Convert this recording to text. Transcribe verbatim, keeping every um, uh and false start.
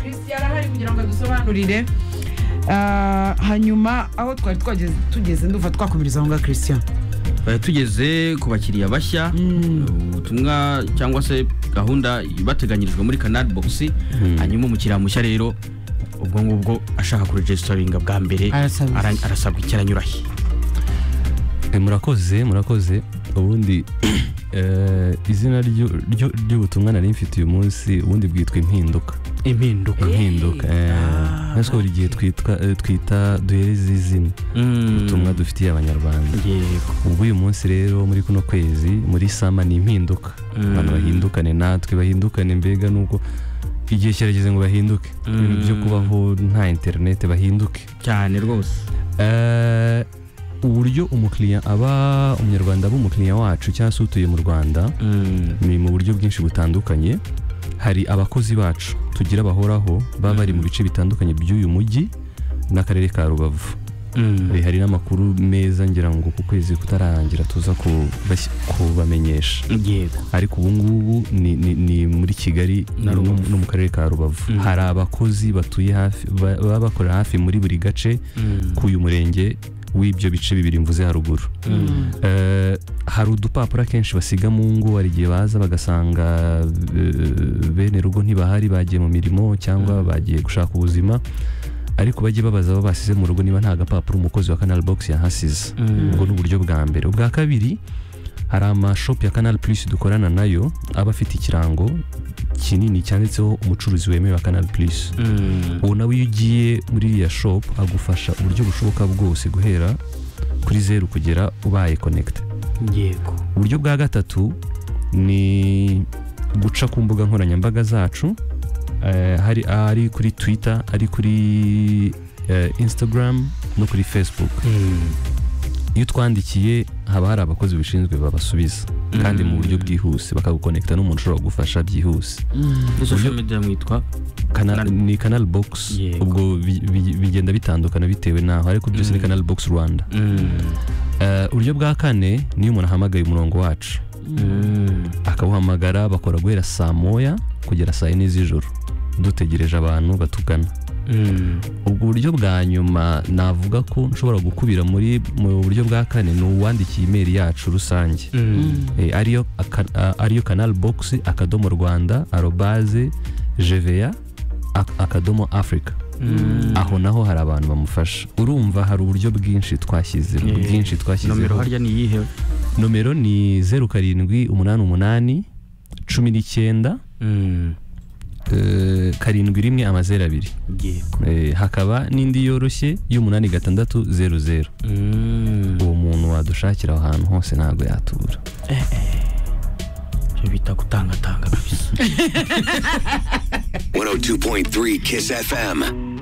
Christian arahari kugira ngo dusobanurire hanyuma aho twari twageze tugeze nduva twakomereza aho nga Christian tugeze ku bakiriya bashya ubutumwa cyangwa se gahunda bateganyirijwe muri Canal Box hanyuma umukiriya mushya rero ubwo ngubwo ashaka kuregisteringa bwa mbere arasabwa icyaranyurahi. Murakoze murakoze ubundi izina ry'ubutumwa nari mfite uyu munsi ubundi bwitwa impinduka impinduka impinduka nase buri gihe twitwa twita duhereza izina ubutumwa dufitiye abanyarwanda. Ubwo uyu munsi rero muri kuno kwezi muri sama ni impinduka abantu bahindukane natwe bahindukane mbega nuko igihe kirageze ngo bahinduke ibintu byo kubaho nta internet bahinduke cyane rwose. eh uburyo umukiriya aba umunyarwanda b'umukiriya wacu cyangwa se utuye mu Rwanda ni mu buryo bwinshi butandukanye. Hari abakozi bacu tugira bahoraho baba bari mu bice bitandukanye by'uyu mujyi n'akarere ka Rubavu. Hari n'amakuru meza ngira ngo ku kwezi kutarangira tuza kubamenyesha. Ariko ubu ngubu ni, ni, ni muri Kigali no mu karere ka Rubavu. Hari abakozi batuye hafi baba bakora hafi muri buri gace k'uyu murenge w'ibyo bice bibiri mvuze haruguru. eh hari udupapura kenshi basiga mu ngo ari gihe baza bagasanga bene rugo ntibahari bagiye mu mirimo cyangwa bagiye gushaka ubuzima ariko bagiye babaza abo basize mu rugo niba nta gapapuro umukozi wa Canal Box yahasize. Ubwo n'uburyo bwa mbere. Ubwa kabiri hari ama shop ya Canal Plus dukorana nayo aba afite ikirango kinini cyanditseho umucuruzi wemewe wa Canal Plus. Uwo nawe iyo ugiye muri ya shop agufasha uburyo bushoboka bwose guhera kuri zero kugera ubaye connect. Yego. Uburyo bwa gatatu ni guca ku mbuga nkoranyambaga zacu. Uh, hari ari kuri Twitter, ari kuri uh, Instagram no kuri Facebook. Iyo twandikiye haba hari abakozi bishinzwe babasubiza kandi mu buryo bwihuse bakagukonekta n'umuntu ushobora gufasha byihuse. Social media mwitwa Canal ni Canal Box. Ubwo bigenda bitandukana bitewe naho ariko byose ni Canal Box Rwanda. Uh, uburyo bwa kane ni umuntu ahamagaye umurongo wacu. Akawuhamagara bakora guhera saa moya kugera saa yine z'ijoro dutegereje abantu batugana. Ubwo buryo bwa nyuma navuga ko nshobora gukubira muri mu buryo bwa kane ni uwandikiye email yacu rusange. eh ariyo ariyo Canal Box akadomo Rwanda arobase gva akadomo Africa. Aho naho hari abantu bamufasha. Urumva hari uburyo bwinshi twashyize bwinshi twashyize. Nomero harya ni yihe? Nomero ni zero karindwi umunani umunani cumi n'icyenda Uh, karindwi rimwe amazero abiri. Eh hakaba n'indi yoroshye y'umunani gatandatu zero zero. Uwo muntu wadushakira ahantu hose ntago yatura. Eh eh cyo bita gutanga tanga kabisa. one oh two point three Kiss F M.